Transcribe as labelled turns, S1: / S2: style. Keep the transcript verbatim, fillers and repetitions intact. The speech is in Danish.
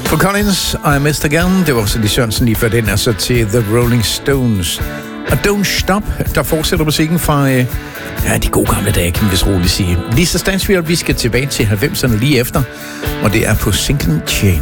S1: Phil Collins og I Missed Again. Det var også Lis Sørensen lige før den, altså til The Rolling Stones. Og Don't Stop, der fortsætter musikken fra øh, ja, de gode gamle dage, kan man vist roligt sige. Lisa Stansfield, vi skal tilbage til halvfemserne lige efter, og det er på Single Chain.